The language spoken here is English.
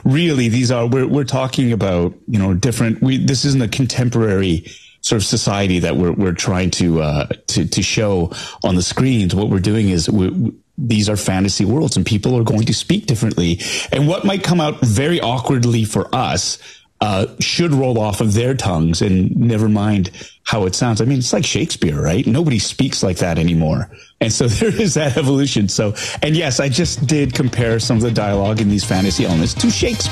really, we're talking about, different, this isn't a contemporary sort of society that we're trying to show on the screens. What we're doing is these are fantasy worlds, and people are going to speak differently. And what might come out very awkwardly for us should roll off of their tongues, and never mind how it sounds. I mean, it's like Shakespeare, right? Nobody speaks like that anymore. And so there is that evolution. So, and yes, I just did compare some of the dialogue in these fantasy elements to Shakespeare.